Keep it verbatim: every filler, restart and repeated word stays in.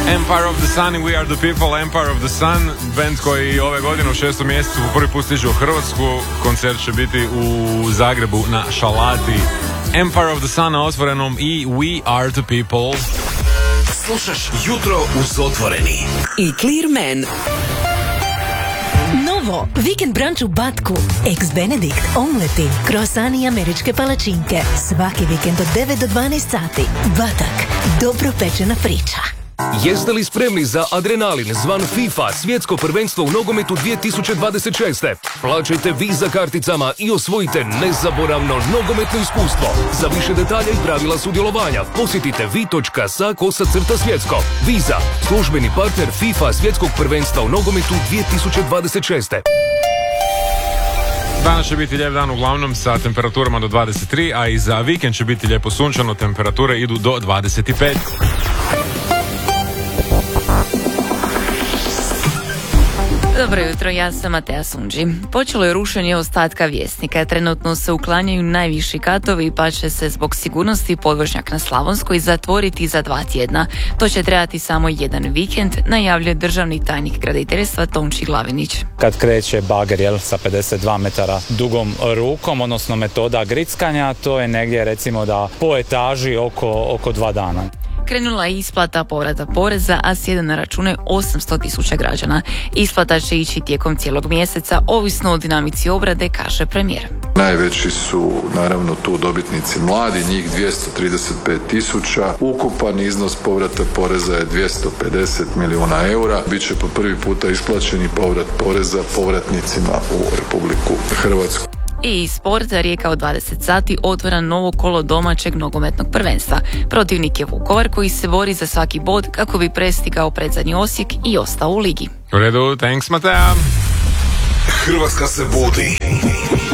Empire of the Sun i We Are the People. Empire of the Sun, band koji ove godine u šestom mjesecu po prvi put stiže u Hrvatsku. Koncert će biti u Zagrebu na Šalati. Empire of the Sun na Otvorenom i We Are the People. Slušaš Jutro uz Otvoreni i Clearman. Novo, vikend brunch u Batku. Ex-Benedict, omleti, krosani i američke palačinke. Svaki vikend od devet do dvanaest sati. Batak, dobro pečena priča. Jeste li spremni za adrenalin zvan FIFA svjetsko prvenstvo u nogometu dvije tisuće dvadeset šeste? Plaćajte Visa karticama i osvojite nezaboravno nogometno iskustvo. Za više detalja i pravila sudjelovanja posjetite vi točka sa kosa crta svjetsko. Visa, službeni partner FIFA svjetskog prvenstva u nogometu dvije tisuće dvadeset šeste. Danas će biti lijep dan uglavnom sa temperaturama do dvadeset tri, a i za vikend će biti lijepo sunčano, temperature idu do dvadeset pet. Dobro jutro, ja sam Matea Sunđi. Počelo je rušenje ostatka Vjesnika. Trenutno se uklanjaju najviši katovi pa će se zbog sigurnosti podvožnjak na Slavonskoj zatvoriti za dva tjedna. To će trebati samo jedan vikend, najavljuje državni tajnik graditeljstva Tonči Glavinić. Kad kreće bager jel, sa pedeset dva metara dugom rukom, odnosno metoda grickanja, to je negdje recimo da po etaži oko, oko dva dana. Krenula je isplata povrata poreza, a sjede na račune osamsto tisuća građana. Isplata će ići tijekom cijelog mjeseca, ovisno o dinamici obrade, kaže premijer. Najveći su naravno tu dobitnici mladi, njih dvjesto trideset pet tisuća. Ukupan iznos povrata poreza je dvjesto pedeset milijuna eura. Biće po prvi puta isplaćeni povrat poreza povratnicima u Republiku Hrvatsku. I iz sporta, Rijeka od dvadeset sati otvara novo kolo domaćeg nogometnog prvenstva. Protivnik je Vukovar koji se bori za svaki bod kako bi prestigao predzadnji Osijek i ostao u ligi. U redu, thanks Matea. Hrvatska se budi.